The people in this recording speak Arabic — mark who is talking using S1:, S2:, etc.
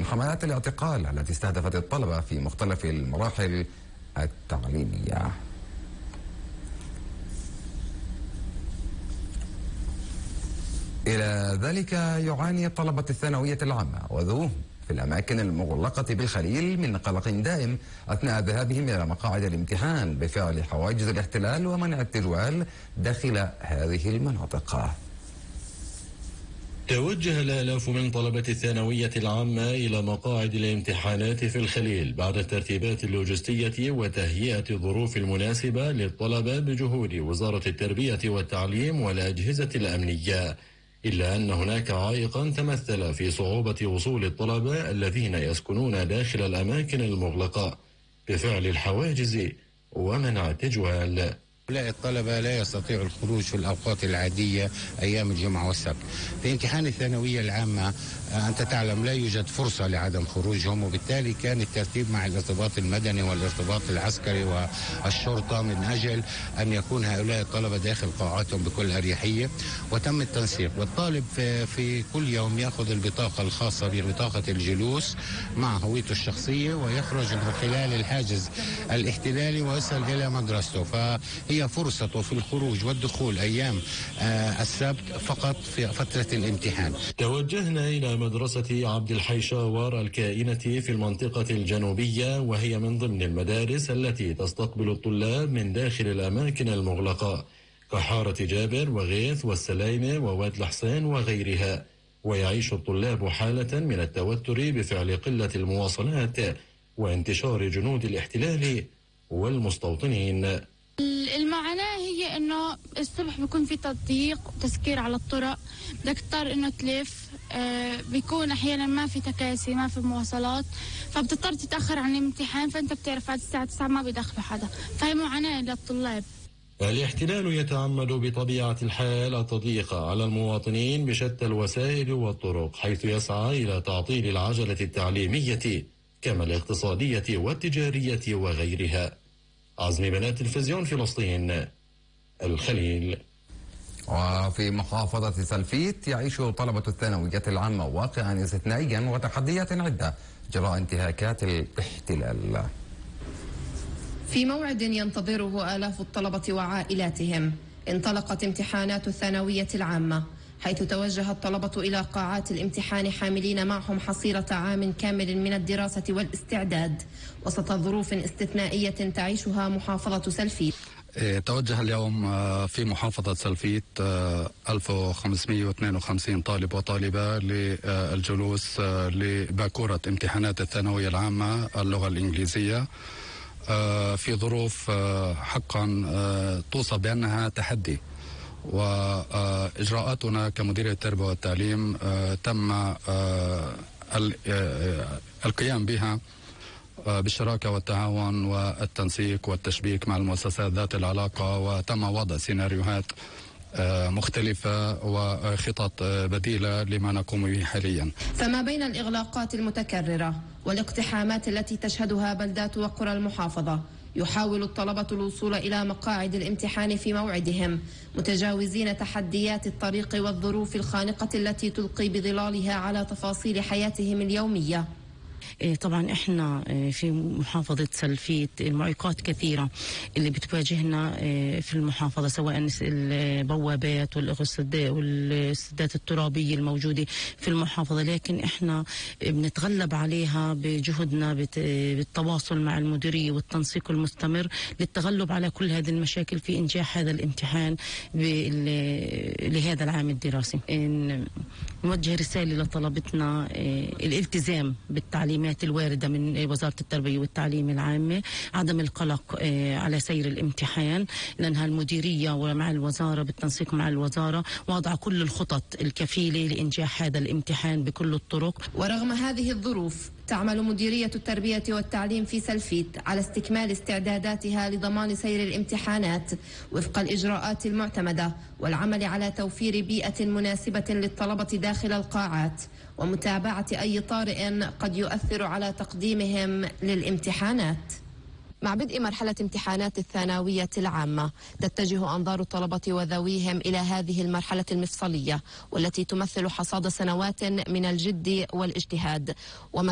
S1: من حملات الاعتقال التي استهدفت الطلبة في مختلف المراحل التعليمية. إلى ذلك يعاني طلبة الثانوية العامة وذووهم في الأماكن المغلقة بالخليل من قلق دائم أثناء ذهابهم إلى مقاعد الامتحان بفعل حواجز الاحتلال ومنع التجوال داخل هذه المناطق.
S2: توجه الآلاف من طلبة الثانوية العامة إلى مقاعد الامتحانات في الخليل بعد الترتيبات اللوجستية وتهيئة الظروف المناسبة للطلبة بجهود وزارة التربية والتعليم والأجهزة الأمنية، إلا أن هناك عائقا تمثل في صعوبة وصول الطلبة الذين يسكنون داخل الأماكن المغلقة بفعل الحواجز ومنع التجوال.
S3: هؤلاء الطلبة لا يستطيعوا الخروج في الأوقات العادية أيام الجمعة والسبت. في امتحان الثانوية العامة أنت تعلم لا يوجد فرصة لعدم خروجهم، وبالتالي كان الترتيب مع الارتباط المدني والارتباط العسكري والشرطة من أجل أن يكون هؤلاء الطلبة داخل قاعاتهم بكل أريحية، وتم التنسيق. والطالب في كل يوم يأخذ البطاقة الخاصة ببطاقة الجلوس مع هويته الشخصية ويخرج من خلال الحاجز الاحتلالي ويصل إلى مدرسته. هي فرصته في الخروج والدخول أيام السبت فقط في فترة الامتحان.
S2: توجهنا إلى مدرسة عبد الحي شاور الكائنة في المنطقة الجنوبية، وهي من ضمن المدارس التي تستقبل الطلاب من داخل الأماكن المغلقة كحارة جابر وغيث والسلايمة وواد الحسين وغيرها. ويعيش الطلاب حالة من التوتر بفعل قلة المواصلات وانتشار جنود الاحتلال والمستوطنين.
S4: المعاناة هي انه الصبح بيكون في تضييق وتسكير على الطرق، بدك تضطر انه تلف، بيكون احيانا ما في تكاسي، ما في مواصلات، فبتضطر تتأخر عن الامتحان، فانت بتعرف بعد الساعة 9 ما بيدخلوا حدا، فهي معاناة للطلاب.
S2: الاحتلال يتعمد بطبيعة الحال التضييق على المواطنين بشتى الوسائل والطرق، حيث يسعى إلى تعطيل العجلة التعليمية كما الاقتصادية والتجارية وغيرها. عزمي بنات تلفزيون فلسطين، الخليل.
S1: وفي محافظة سلفيت يعيش طلبة الثانوية العامة واقعا استثنائيا وتحديات عدة جراء انتهاكات الاحتلال.
S5: في موعد ينتظره آلاف الطلبة وعائلاتهم انطلقت امتحانات الثانوية العامة، حيث توجه الطلبة إلى قاعات الامتحان حاملين معهم حصيلة عام كامل من الدراسة والاستعداد وسط ظروف استثنائية تعيشها محافظة سلفيت.
S6: توجه اليوم في محافظة سلفيت 1552 طالب وطالبة للجلوس لباكورة امتحانات الثانوية العامة اللغة الإنجليزية في ظروف حقا توصف بأنها تحدي. وإجراءاتنا كمديرية التربية والتعليم تم القيام بها بالشراكة والتعاون والتنسيق والتشبيك مع المؤسسات ذات العلاقة، وتم وضع سيناريوهات مختلفة وخطط بديلة لما نقوم به حاليا.
S5: فما بين الإغلاقات المتكررة والاقتحامات التي تشهدها بلدات وقرى المحافظة، يحاول الطلبة الوصول إلى مقاعد الامتحان في موعدهم متجاوزين تحديات الطريق والظروف الخانقة التي تلقي بظلالها على تفاصيل حياتهم اليومية.
S7: طبعا احنا في محافظة سلفيت المعيقات كثيرة اللي بتواجهنا في المحافظة، سواء البوابات والسدات الترابية الموجودة في المحافظة، لكن احنا بنتغلب عليها بجهدنا بالتواصل مع المديرية والتنسيق المستمر للتغلب على كل هذه المشاكل في إنجاح هذا الامتحان لهذا العام الدراسي. نوجه رسالة لطلبتنا الالتزام بالتعليمات الواردة من وزارة التربية والتعليم العامة، عدم القلق على سير الامتحان، لأنها المديرية ومع الوزارة بالتنسيق مع الوزارة وضع كل الخطط الكفيلة لإنجاح هذا الامتحان بكل الطرق.
S5: ورغم هذه الظروف تعمل مديرية التربية والتعليم في سلفيت على استكمال استعداداتها لضمان سير الامتحانات وفق الإجراءات المعتمدة، والعمل على توفير بيئة مناسبة للطلبة داخل القاعات ومتابعة أي طارئ قد يؤثر على تقديمهم للامتحانات. مع بدء مرحلة امتحانات الثانوية العامة تتجه أنظار الطلبة وذويهم إلى هذه المرحلة المفصلية والتي تمثل حصاد سنوات من الجد والاجتهاد، وما